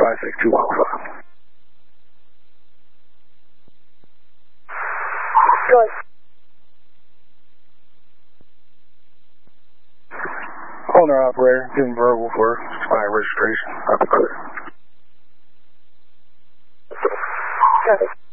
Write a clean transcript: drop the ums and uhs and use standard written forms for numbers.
56215. Good. Owner operator, giving verbal for expired registration. Up to clear. Perfect.